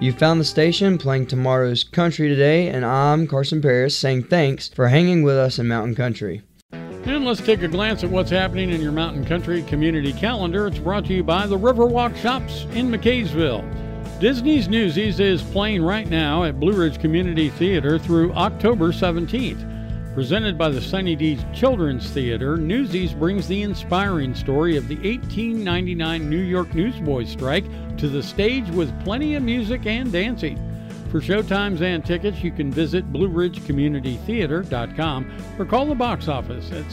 You found the station playing tomorrow's country today, and I'm Carson Paris saying thanks for hanging with us in Mountain Country. And let's take a glance at what's happening in your Mountain Country community calendar. It's brought to you by the Riverwalk Shops in McKaysville. Disney's Newsies is playing right now at Blue Ridge Community Theater through October 17th. Presented by the Sunny D's Children's Theater, Newsies brings the inspiring story of the 1899 New York newsboys strike to the stage with plenty of music and dancing. For showtimes and tickets, you can visit BlueRidgeCommunityTheater.com or call the box office at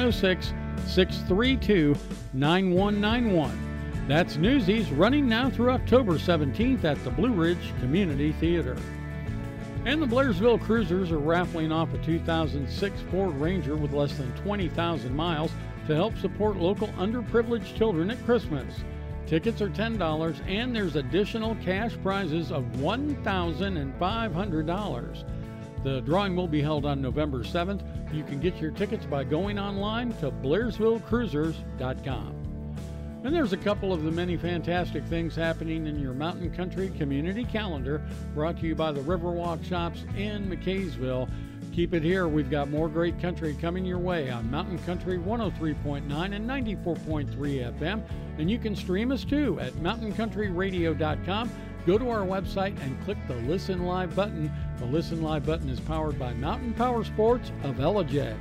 706-632-9191. That's Newsies, running now through October 17th at the Blue Ridge Community Theater. And the Blairsville Cruisers are raffling off a 2006 Ford Ranger with less than 20,000 miles to help support local underprivileged children at Christmas. Tickets are $10 and there's additional cash prizes of $1,500. The drawing will be held on November 7th. You can get your tickets by going online to BlairsvilleCruisers.com. And there's a couple of the many fantastic things happening in your Mountain Country community calendar, brought to you by the Riverwalk Shops in McKaysville. Keep it here. We've got more great country coming your way on Mountain Country 103.9 and 94.3 FM. And you can stream us too at MountainCountryRadio.com. Go to our website and click the Listen Live button. The Listen Live button is powered by Mountain Power Sports of Ellijay.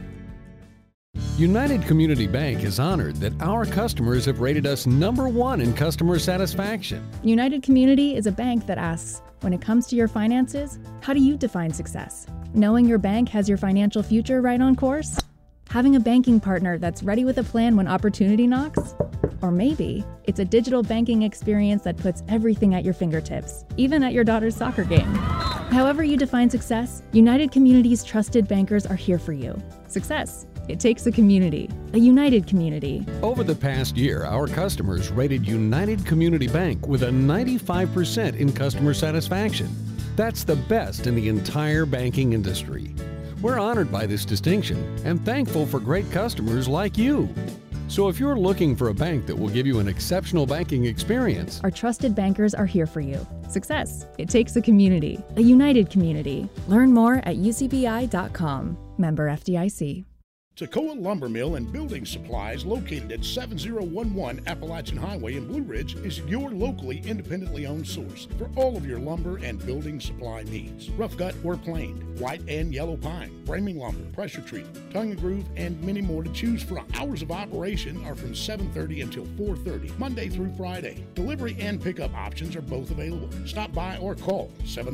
United Community Bank is honored that our customers have rated us #1 in customer satisfaction. United Community is a bank that asks, when it comes to your finances, how do you define success? Knowing your bank has your financial future right on course? Having a banking partner that's ready with a plan when opportunity knocks? Or maybe it's a digital banking experience that puts everything at your fingertips, even at your daughter's soccer game. However you define success, United Community's trusted bankers are here for you. Success. It takes a community, a united community. Over the past year, our customers rated United Community Bank with a 95% in customer satisfaction. That's the best in the entire banking industry. We're honored by this distinction and thankful for great customers like you. So if you're looking for a bank that will give you an exceptional banking experience, our trusted bankers are here for you. Success. It takes a community, a united community. Learn more at ucbi.com. Member FDIC. Toccoa Lumber Mill and Building Supplies, located at 7011 Appalachian Highway in Blue Ridge, is your locally independently owned source for all of your lumber and building supply needs. Rough cut or planed, white and yellow pine, framing lumber, pressure treated, tongue and groove, and many more to choose from. Hours of operation are from 7:30 until 4:30, Monday through Friday. Delivery and pickup options are both available. Stop by or call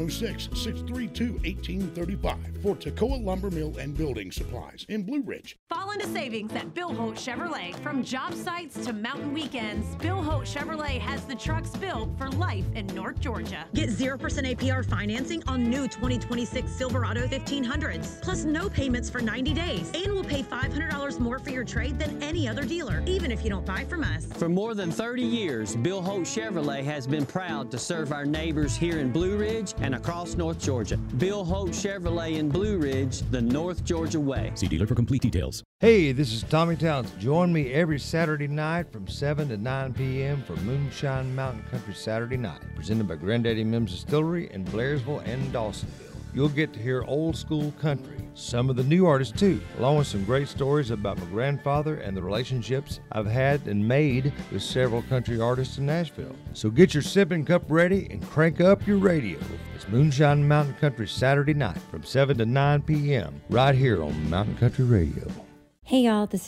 706-632-1835 for Toccoa Lumber Mill and Building Supplies in Blue Ridge. Fall into savings at Bill Holt Chevrolet. From job sites to mountain weekends, Bill Holt Chevrolet has the trucks built for life in North Georgia. Get 0% APR financing on new 2026 Silverado 1500s, plus no payments for 90 days. And we'll pay $500 more for your trade than any other dealer, even if you don't buy from us. For more than 30 years, Bill Holt Chevrolet has been proud to serve our neighbors here in Blue Ridge and across North Georgia. Bill Holt Chevrolet in Blue Ridge, the North Georgia way. See dealer for complete details. Hey, this is Tommy Towns. Join me every Saturday night from 7 to 9 p.m. for Moonshine Mountain Country Saturday Night, presented by Granddaddy Mims Distillery in Blairsville and Dawsonville. You'll get to hear old school country, some of the new artists too, along with some great stories about my grandfather and the relationships I've had and made with several country artists in Nashville. So get your sipping cup ready and crank up your radio. It's Moonshine Mountain Country Saturday night from 7 to 9 p.m. right here on Mountain Country Radio. Hey y'all, this